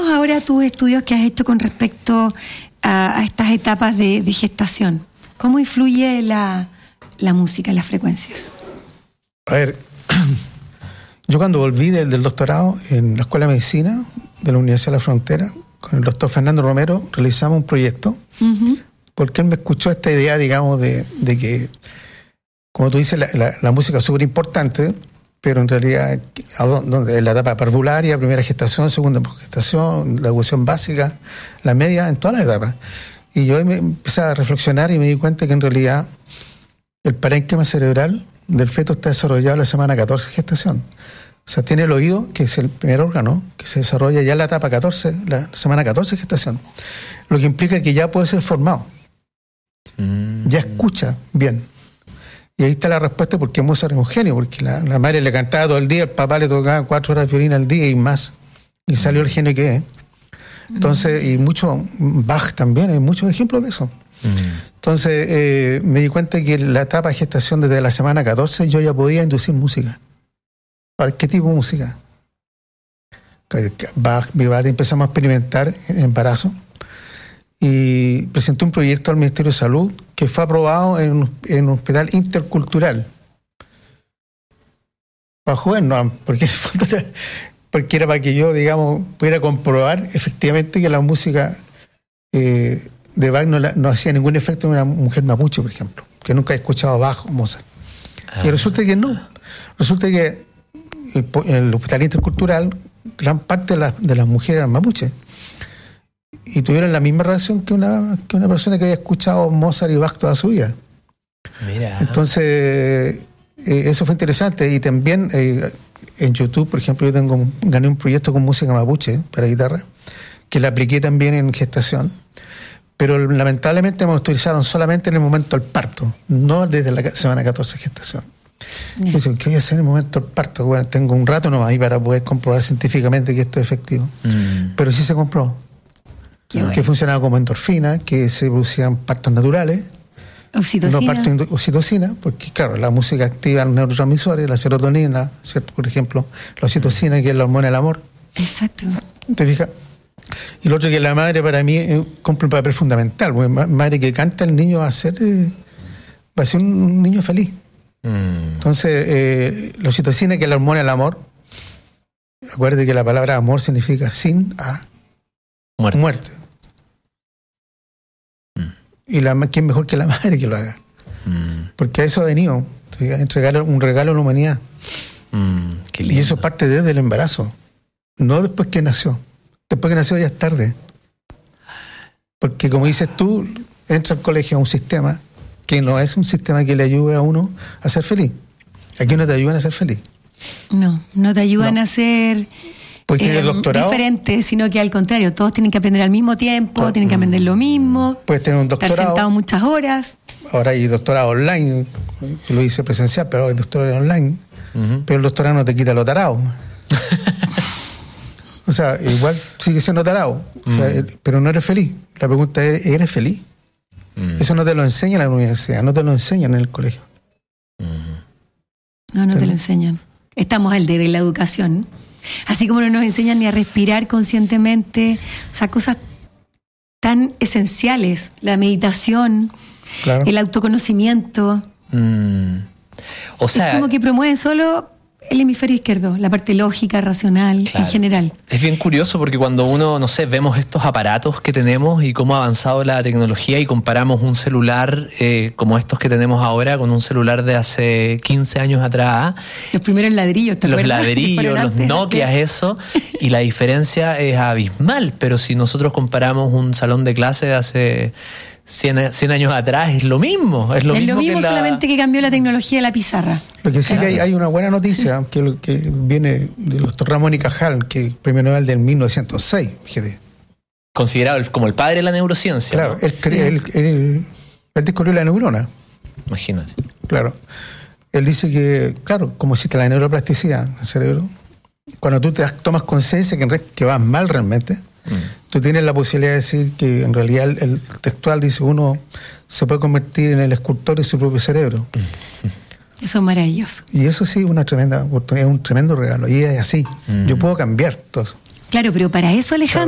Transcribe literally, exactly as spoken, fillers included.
cuéntanos ahora tus estudios que has hecho con respecto a, a estas etapas de, de gestación. ¿Cómo influye la, la música, las frecuencias? A ver, yo cuando volví del, del doctorado en la Escuela de Medicina de la Universidad de la Frontera, con el doctor Fernando Romero, realizamos un proyecto, uh-huh. porque él me escuchó esta idea, digamos, de, de que, como tú dices, la, la, la música es súper importante, pero en realidad, donde en la etapa parvularia, primera gestación, segunda gestación, la educación básica, la media, en todas las etapas. Y yo me empecé a reflexionar y me di cuenta que en realidad el parénquima cerebral del feto está desarrollado en la semana catorce de gestación. O sea, tiene el oído, que es el primer órgano, que se desarrolla ya en la etapa catorce, la semana catorce de gestación. Lo que implica que ya puede ser formado. Mm. Ya escucha bien. Y ahí está la respuesta por qué Mozart es un genio, porque la, la madre le cantaba todo el día, el papá le tocaba cuatro horas de violín al día y más. Y salió el genio que es. Entonces, y mucho, Bach también, hay muchos ejemplos de eso. Mm. Entonces, eh, me di cuenta que en la etapa de gestación desde la semana catorce yo ya podía inducir música. ¿Para qué tipo de música? Bach, Vivaldi, empezamos a experimentar en embarazo. Y presenté un proyecto al Ministerio de Salud que fue aprobado en un, en un hospital intercultural. Para joven, no, porque, porque era para que yo, digamos, pudiera comprobar efectivamente que la música eh, de Bach no, la, no hacía ningún efecto en una mujer mapuche, por ejemplo, que nunca he escuchado Bach o Mozart. Ah. Y resulta que no. Resulta que el, el hospital intercultural, gran parte de, la, de las mujeres eran mapuches. Y tuvieron la misma reacción que una, que una persona que había escuchado Mozart y Bach toda su vida. Mira. Entonces, eh, eso fue interesante. Y también eh, en YouTube, por ejemplo, yo tengo gané un proyecto con música mapuche para guitarra, que la apliqué también en gestación. Pero lamentablemente me autorizaron solamente en el momento del parto, no desde la semana catorce de gestación. Yeah. Dicen, ¿qué voy a hacer en el momento del parto? Bueno, tengo un rato nomás ahí para poder comprobar científicamente que esto es efectivo. Mm. Pero sí se comprobó. Que bueno. Funcionaba como endorfina, que se producían partos naturales. Oxitocina. No partos oxitocina, porque claro, la música activa los neurotransmisores, la serotonina, ¿cierto? Por ejemplo, la oxitocina, mm. que es la hormona del amor. Exacto. ¿Te fijas? Y lo otro que la madre para mí eh, cumple un papel fundamental, porque madre que canta, el niño va a ser, eh, va a ser un, un niño feliz. Mm. Entonces, eh, la oxitocina, que es la hormona del amor, acuérdate que la palabra amor significa sin a muerte. muerte. Y la, ¿quién mejor que la madre que lo haga? Mm. Porque a eso ha venido, entregar un regalo a la humanidad. Mm, qué lindo. Y eso parte desde el embarazo, no después que nació. Después que nació ya es tarde. Porque como dices tú, entra al colegio a un sistema que no es un sistema que le ayude a uno a ser feliz. Aquí no te ayudan a ser feliz. No, no te ayudan no. a ser... Pues eh, doctorado, diferente, sino que al contrario, todos tienen que aprender al mismo tiempo, por, tienen que aprender lo mismo. Puedes tener un doctorado. Estar sentado muchas horas. Ahora hay doctorado online, yo lo hice presencial, pero hay doctorado online. Uh-huh. Pero el doctorado no te quita lo tarado. O sea, igual sigue siendo tarado, uh-huh. o sea, pero no eres feliz. La pregunta es, ¿eres feliz? Uh-huh. Eso no te lo enseñan en la universidad, no te lo enseñan en el colegio. Uh-huh. No, no te lo enseñan. Estamos al de la educación. Así como no nos enseñan ni a respirar conscientemente, o sea, cosas tan esenciales, la meditación, claro. el autoconocimiento. Mm. O sea, es como que promueven solo el hemisferio izquierdo, la parte lógica, racional, claro. en general. Es bien curioso porque cuando uno, no sé, vemos estos aparatos que tenemos y cómo ha avanzado la tecnología y comparamos un celular eh, como estos que tenemos ahora con un celular de hace quince años atrás. Los primeros ladrillos, ¿te acuerdas? Los ladrillos, los Nokia, eso. Y la diferencia es abismal, pero si nosotros comparamos un salón de clase de hace cien años atrás, es lo mismo. Es lo es mismo, lo mismo que la... solamente que cambió la tecnología de la pizarra. Lo que sí claro. que hay, hay una buena noticia, que, lo que viene del doctor Ramón y Cajal, que es premio Nobel del mil novecientos seis, fíjate. Considerado como el padre de la neurociencia. Claro, ¿no? él, sí. él, él, él descubrió la neurona. Imagínate. Claro. Él dice que, claro, como existe la neuroplasticidad en el cerebro, cuando tú te das, tomas conciencia que, que vas mal realmente, mm. tú tienes la posibilidad de decir que en realidad el, el textual dice uno se puede convertir en el escultor de su propio cerebro. Eso es maravilloso. Y eso sí es una tremenda oportunidad, un tremendo regalo. Y es así. Mm. Yo puedo cambiar todo eso. Claro, pero para eso, Alejandro,